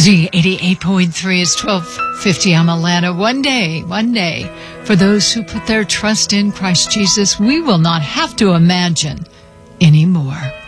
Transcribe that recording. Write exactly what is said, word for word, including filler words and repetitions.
Z eighty-eight point three is twelve fifty. I'm Alana. One day, one day, for those who put their trust in Christ Jesus, we will not have to imagine anymore.